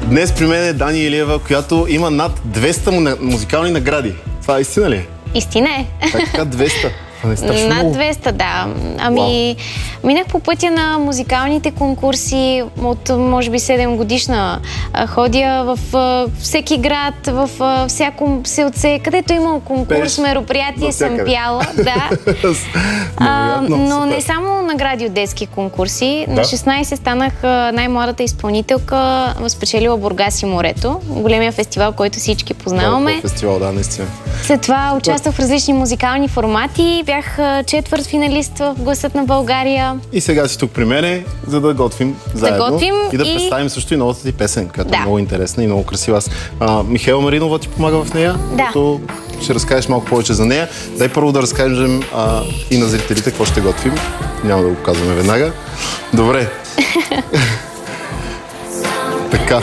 Днес при мен е Дани Илиева, която има над 200 музикални награди. Това истина ли е? Истина е. Така 200. Над 200, да. Ами, минах по пътя на музикалните конкурси от, може би, 7 годишна. Ходя в всеки град, в всяко селце, където имал конкурс, мероприятие, съм пяла. Да. Но не само награди от детски конкурси. На 16 станах най-младата изпълнителка, спечелила Бургас и морето. Големия фестивал, който всички познаваме. Фестивал, да, наистина. След това участвах в различни музикални формати. Бях четвърт финалист в Гласът на България. И сега си тук при мене, за да готвим заедно. И да представим също и новата ти песен, която е много интересна и много красива. Михаела Маринова ти помага в нея, като ще разкажеш малко повече за нея. Дай първо да разкажем и на зрителите какво ще готвим. Няма да го казваме веднага. Добре. Така.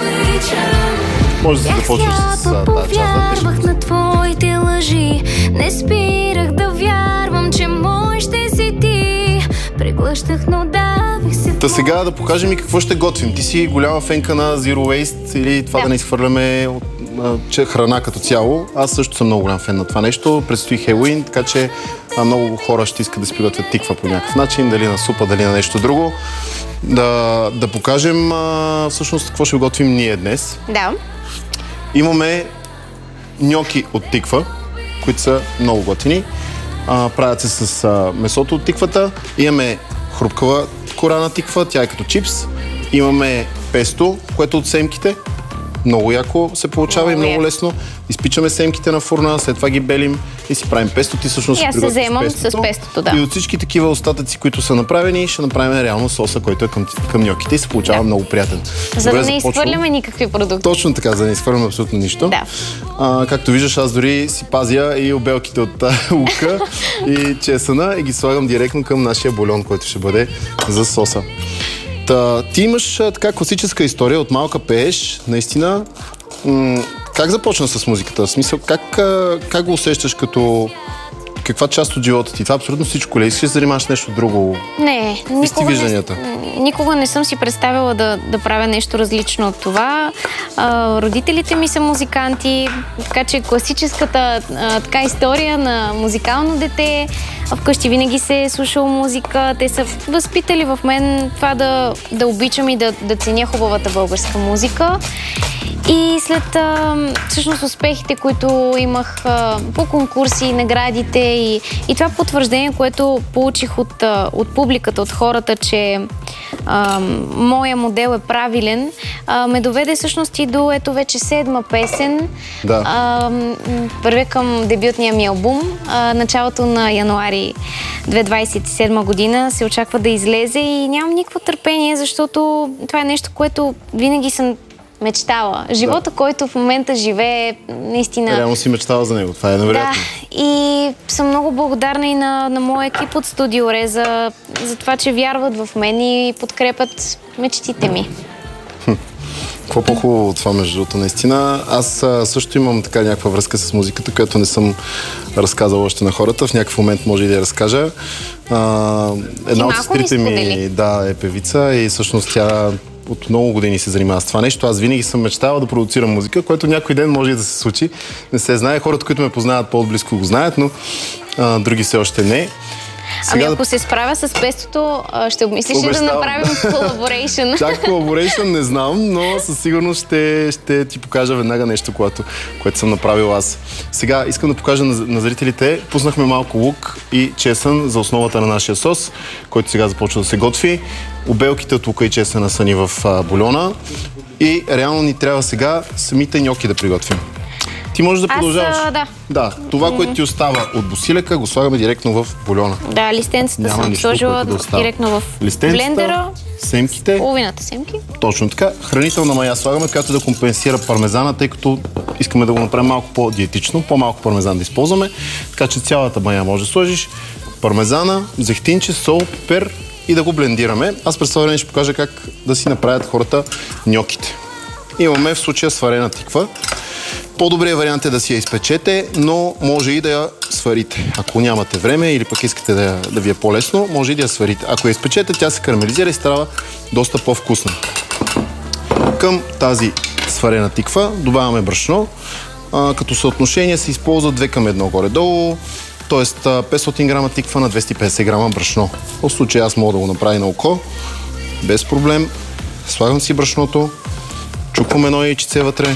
Може да започнеш с тази част. На твоите лъжи, не спирах да вярвам, че мой ще си ти. Преглъщах, но давих се. Та сега да покажем и какво ще готвим. Ти си голяма фенка на Zero Waste или това да не изхвърляме храна като цяло. Аз също съм много голям фен на това нещо. Предстои Хелоуин, така че много хора ще искат да си приготвят тиква по някакъв начин, дали на супа, дали на нещо друго. Да покажем всъщност какво ще готвим ние днес. Да. Имаме ньоки от тиква, които са много готини. Правят се с месото от тиквата. Имаме хрупкава кора на тиква, тя е като чипс. Имаме песто, което от семките. Много яко се получава и много лесно. Изпичаме семките на фурна, след това ги белим и си правим песто. Ти всъщност се вземам с пестото, да. И от всички такива остатъци, които са направени, ще направим реално соса, който е към ньоките и се получава много приятен. За да не изхвърляме никакви продукти. Точно така, за да не изхвърляме абсолютно нищо. Да. Както виждаш, аз дори си пазя и обелките от лука и чесъна и ги слагам директно към нашия бульон, който ще бъде за соса. Ти имаш така класическа история, от малка пееш, наистина. Как започна с музиката? В смисъл, как го усещаш като каква част от живота ти? Това абсолютно всичко ли? Искаш да занимаваш нещо друго? Не, никога не съм си представила да правя нещо различно от това. Родителите ми са музиканти, така че класическата история на музикално дете. Вкъщи винаги се е слушала музика. Те са възпитали в мен това да обичам и да ценя хубавата българска музика. И след всъщност успехите, които имах по конкурси, наградите и това потвърждение, което получих от публиката, от хората, че моя модел е правилен, ме доведе всъщност и до ето вече 7-ма песен. Да. Вървя към дебютния ми албум. Началото на януари 2027 година се очаква да излезе и нямам никакво търпение, защото това е нещо, което винаги съм мечтала. Живота, който в момента живее, наистина... Реално си мечтала за него, това е невероятно. Да, и съм много благодарна и на моя екип от Студио Ре за това, че вярват в мен и подкрепят мечтите ми. Какво по-хубаво от това, между другото, наистина. Аз също имам така някаква връзка с музиката, която не съм разказал още на хората. В някакъв момент може и да я разкажа. Една от сестрите ми е певица и всъщност тя от много години се занимава с това нещо. Аз винаги съм мечтала да продуцирам музика, което някой ден може и да се случи. Не се знае. Хората, които ме познават по-отблизко, го знаят, но други все още не. Ами ако се справя с пестото, ще обмислиш ли да направим колаборейшън? Чак колаборейшън не знам, но със сигурност ще ти покажа веднага нещо, което съм направил аз. Сега искам да покажа на зрителите. Пуснахме малко лук и чесън за основата на нашия сос, който сега започва да се готви. Обелките от лука и чесъна са ни в бульона и реално ни трябва сега самите ньоки да приготвим. Ти можеш да продължаваш. Да, това, което ти остава от босилека, го слагаме директно в бульона. Да, листенцата съм сложила директно в блендера. Семките. Половината семки. Точно така. Хранителна мая слагаме, която да компенсира пармезана, тъй като искаме да го направим малко по-диетично, по-малко пармезан да използваме. Така че цялата мая може да сложиш. Пармезана, зехтинче, сол, пипер и да го блендираме. Аз през това време ще покажа как да си направят хората ньоките. Имаме в случая сварена тиква. По-добрият вариант е да си я изпечете, но може и да я сварите. Ако нямате време или пък искате да ви е по-лесно, може и да я сварите. Ако я изпечете, тя се карамелизира и става доста по-вкусна. Към тази сварена тиква добавяме брашно. Като съотношение се използва 2:1 горе-долу, т.е. 500 грама тиква на 250 грама брашно. В случая аз мога да го направя на око, без проблем. Слагам си брашното, чуквам едно яйчице вътре,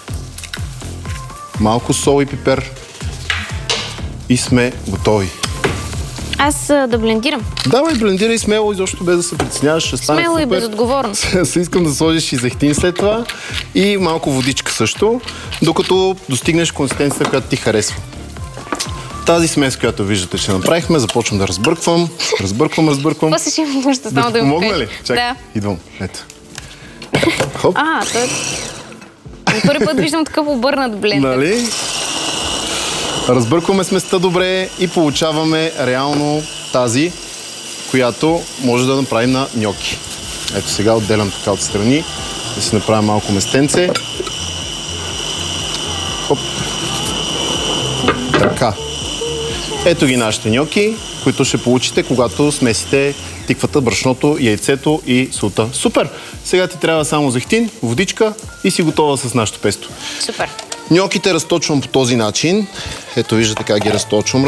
малко сол и пипер и сме готови. Аз да блендирам. Давай, блендирай смело, изобщо без да се притесняваш. Ще стане Смело супер. и безотговорно. Искам да сложиш и зехтин след това и малко водичка също, докато достигнеш консистенцията, която ти харесва. Тази смес, която виждате, че направихме, започвам да разбърквам. Разбърквам. После ще имам нужда само да ми помогна ли? Чакай, да. идвам. Ето. Хоп. Той... Първи път виждам такъв обърнат блендер. Нали? Разбъркваме сместа добре и получаваме реално тази, която може да направим на ньоки. Ето сега отделям така отстрани, да си направя малко местенце. Хоп. Така. Ето ги нашите ньоки, които ще получите, когато смесите тиквата, брашното, яйцето и солта. Супер! Сега ти трябва само зехтин, водичка и си готова с нашето песто. Супер. Ньоките разточвам по този начин. Ето виждате как ги разточвам.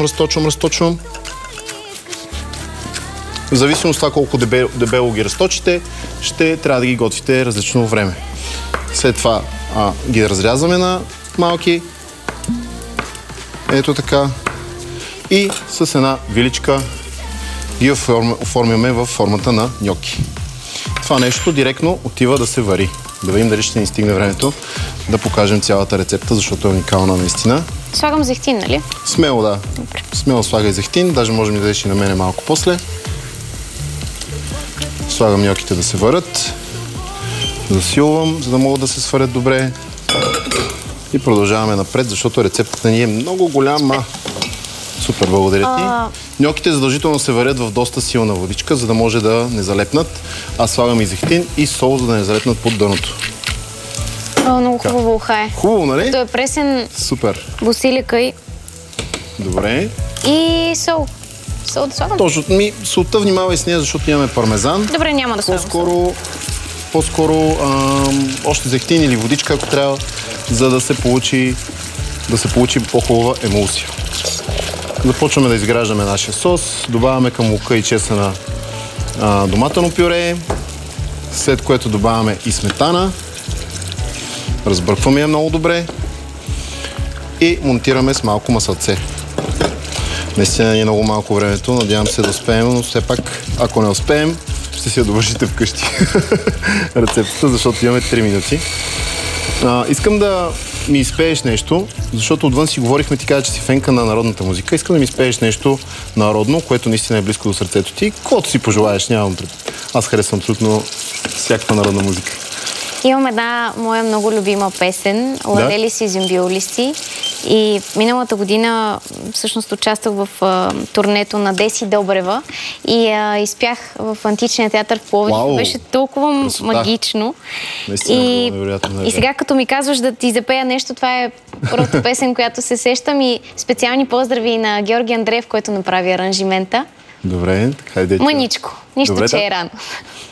В зависимост от това колко дебело ги разточите, ще трябва да ги готвите различно време. След това ги разрязваме на малки. Ето така. И с една виличка ги оформяме в формата на ньоки. Това нещо директно отива да се вари. Да видим дали ще ни стигне времето да покажем цялата рецепта, защото е уникална наистина. Слагам зехтин, нали? Смело, да. Добре. Смело слагай зехтин, даже може ми да дадеш и на мене малко после. Слагам ньоките да се варят. Засилвам, за да могат да се сварят добре. И продължаваме напред, защото рецептата ни е много голяма. Супер, благодаря ти. Ньоките задължително се варят в доста силна водичка, за да може да не залепнат. Аз слагам и зехтин и сол, за да не залепнат под дъното. Много хубаво ухае. Хубаво, нали? То е пресен. Супер. Босилика и... Добре. И сол. Сол да слагам? Точно. Солта внимавай с нея, защото имаме пармезан. Добре, няма да слагам. По-скоро още зехтин или водичка, ако трябва, за да се получи по-хубава емулсия. Започваме да изграждаме нашия сос. Добавяме към лука и чесъна доматено пюре, след което добавяме и сметана. Разбъркваме я много добре и монтираме с малко масълце. Наистина ни е много малко времето, надявам се да успеем, но все пак, ако не успеем, ще си я довършите вкъщи рецептата, защото имаме 3 минути. Искам да ми изпееш нещо, защото отвън си говорихме, ти каза, че си фенка на народната музика. Искам да ми изпееш нещо народно, което наистина е близко до сърцето ти. Каквото си пожелаеш, нямам пред. Аз харесвам абсолютно всякаква народна музика. Имам една моя много любима песен, "Ладели си зимбиолисти", и миналата година всъщност участвах в турнето на Деси Добрева и изпях в Античния театър в Пловдив. Вау! Беше толкова магично. И сега като ми казваш да ти запея нещо, това е първата песен, която се сещам, и специални поздрави на Георги Андреев, който направи аранжимента. Добре, хайде. Мъничко, нищо, добре, че е рано.